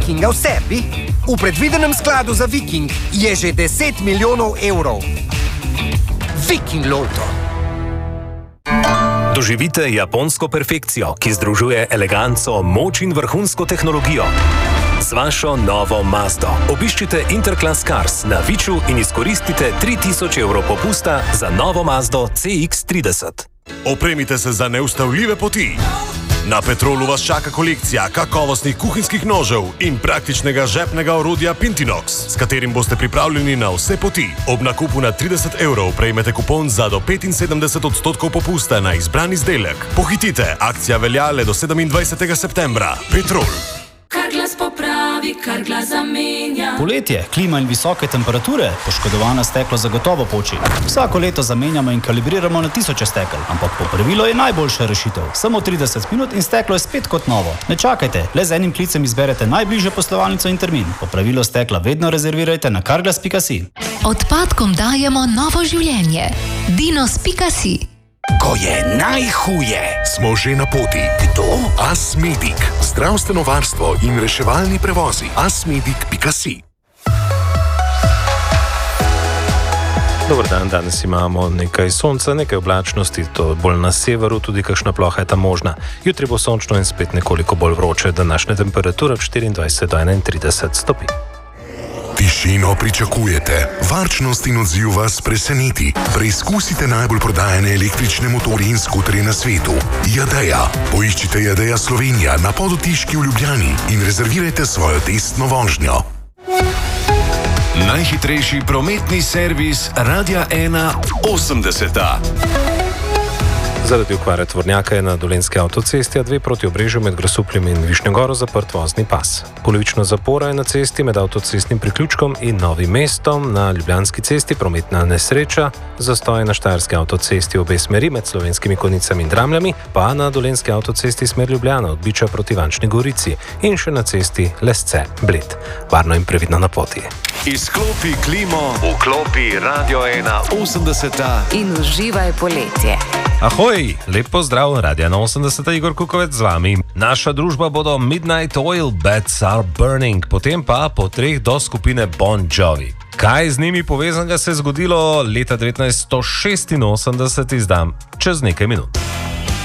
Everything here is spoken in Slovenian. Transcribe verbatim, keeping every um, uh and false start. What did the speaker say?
Vikinga v sebi? V predvidenem skladu za Viking je že deset milijonov evrov. Viking Loto. Doživite japonsko perfekcijo, ki združuje eleganco, moč in vrhunsko tehnologijo. Z vašo novo Mazdo obiščite Interclass Cars na Viču in izkoristite tri tisoč evrov popusta za novo Mazdo C X trideset. Opremite se za neustavljive poti. Na Petrolu vas čaka kolekcija kakovostnih kuhinjskih nožev in praktičnega žepnega orodja Pintinox, s katerim boste pripravljeni na vse poti. Ob nakupu na trideset evrov prejmete kupon za do petinsedemdeset odstotkov popusta na izbran izdelek. Pohitite, akcija velja le do sedemindvajsetega septembra. Petrol. Kar glas popravi, kar glas zamenja. Poletje, klima in visoke temperature, poškodovano steklo zagotovo poči. Vsako leto zamenjamo in kalibriramo na tisoče stekel, ampak popravilo je najboljša rešitev. Samo trideset minut in steklo je spet kot novo. Ne čakajte, le z enim klicem izberete najbližjo poslovalnico in termin. Popravilo stekla vedno rezervirajte na carglass pika si. Odpadkom dajemo novo življenje. Dinos pika si. Ko je najhuje, smo že na poti. Kdo? Asmedic. Zdravstveno varstvo in reševalni prevozi. asmedic pika si. Dober dan, danes imamo nekaj sonca, nekaj oblačnosti, to bolj na severu, tudi kakšna ploha je tam možna. Jutri bo sončno in spet nekoliko bolj vroče, današnja temperatura od štiriindvajset do enaintrideset stopinj. Tišino pričakujete, varčnost in odziv vas preseneti. Preizkusite najbolj prodajane električne motorje in skuterje na svetu. Jadeja. Poiščite Jadeja Slovenija na Podotiški v Ljubljani in rezervirajte svojo testno vožnjo. Najhitrejši prometni servis Radia ena osemdeseta. Zaradi okvare tvornjaka je na Dolenjski avtocesti A dve proti Obrežju med Grosupljem in Višnjo Goro zaprt vozni pas. Polovično zapora je na cesti med avtocestnim priključkom in Novim mestom, na Ljubljanski cesti prometna nesreča, zastoj na Štajerski avtocesti obe smeri med Slovenskimi Konjicami in Dramljami, pa na Dolenjski avtocesti smer Ljubljana od Biča proti Vančni Gorici in še na cesti Lesce Bled. Varno in previdno na poti. Izklopi klimo, vklopi Radio ena osemdeseta In uživaj poletje. Ahoj, lep pozdrav, Radio ena osemdeseta, Igor Kukovec z vami. Naša družba bodo Midnight Oil, Beds Are Burning, potem pa po treh do skupine Bon Jovi. Kaj z njimi povezanega se je zgodilo leta devetnajststo šestinosemdeset, izdam čez nekaj minut.